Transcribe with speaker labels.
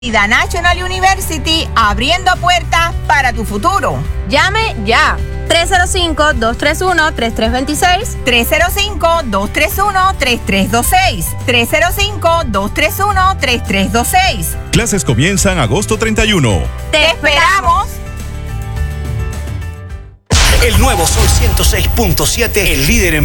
Speaker 1: National University, abriendo puertas para tu futuro.
Speaker 2: Llame ya. 305-231-3326.
Speaker 1: 305-231-3326. 305-231-3326.
Speaker 3: Clases comienzan agosto 31.
Speaker 1: ¡Te esperamos!
Speaker 4: El nuevo Sol 106.7, el líder en